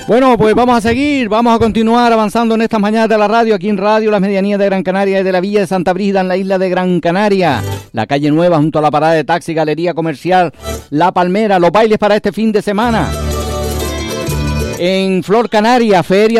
Bueno, pues vamos a seguir, vamos a continuar avanzando en estas mañanas de la radio, aquí en Radio Las Medianías de Gran Canaria y de la Villa de Santa Brígida en la isla de Gran Canaria. La calle Nueva junto a la parada de taxi, Galería Comercial La Palmera, los bailes para este fin de semana. En Flor Canaria, feria